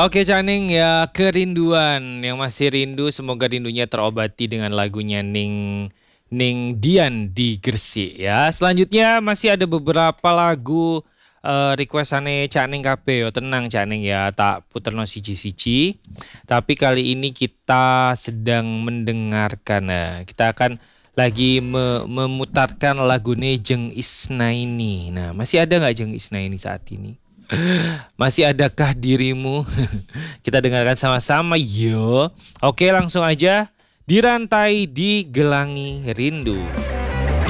Oke Caning ya, kerinduan yang masih rindu semoga rindunya terobati dengan lagunya Ning Dian di Gresik ya. Selanjutnya masih ada beberapa lagu requestane Caning kabeh yo. Tenang Caning ya, tak puterno siji-siji. Tapi kali ini kita sedang mendengarkan kita akan lagi memutarkan lagu Jeng Isnaini. Nah, masih ada nggak Jeng Isnaini saat ini? Masih adakah dirimu? Kita dengarkan sama-sama yo. Oke, langsung aja. Dirantai digelangi rindu.